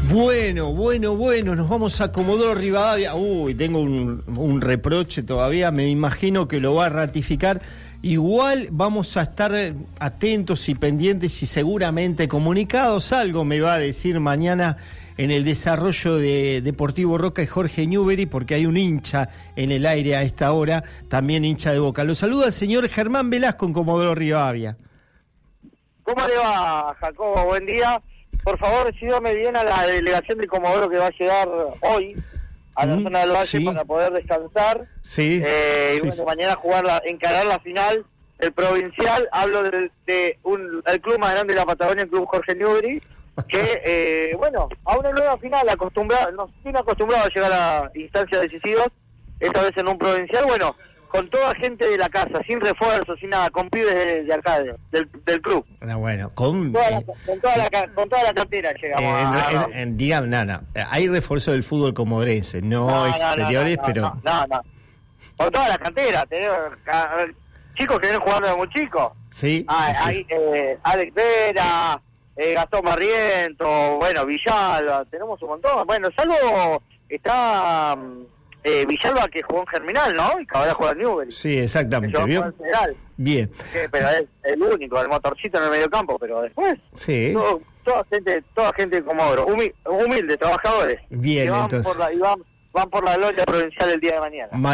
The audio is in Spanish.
Bueno, nos vamos a Comodoro Rivadavia. Uy, tengo un reproche todavía, me imagino que lo va a ratificar. Igual vamos a estar atentos y pendientes y seguramente comunicados. Algo me va a decir mañana en el desarrollo de Deportivo Roca y Jorge Newbery, porque hay un hincha en el aire a esta hora, también hincha de Boca. Lo saluda el señor Germán Velasco en Comodoro Rivadavia. ¿Cómo le va, Jacobo? Buen día. Por favor, recíbame bien a la delegación de Comodoro que va a llegar hoy a la zona del Valle, sí, para poder descansar. Sí. Y bueno, mañana encarar la final del provincial. Hablo del club más grande de la Patagonia, el Club Jorge Newbery, que, a una nueva final, nos tiene acostumbrado a llegar a instancias decisivas, esta vez en un provincial, con toda gente de la casa, sin refuerzo, sin nada, con pibes de acá, del club. Con toda la cantera llegamos. Digamos, hay refuerzo del fútbol comodorense, no exteriores, pero... No. Con toda la cantera, chicos que vienen jugando de muy chicos. Sí. Hay Alex Vera, Gastón Barriento, Villalba, tenemos un montón. Salvo está... Villalba, que jugó en Germinal, ¿no? Y que ahora juega en Newbery. Sí, exactamente. Bien. Pero es el único, el motorcito en el mediocampo, pero después... Sí. Toda gente de Comodoro, humilde, trabajadores. Bien, van entonces. Van por la gloria provincial el día de mañana.